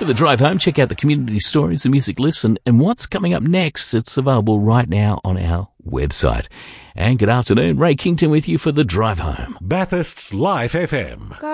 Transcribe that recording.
For the drive home, check out the community stories, the music lists, and what's coming up next. It's available right now on our website. And good afternoon, Ray Kington with you for the drive home. Bathurst's Life FM.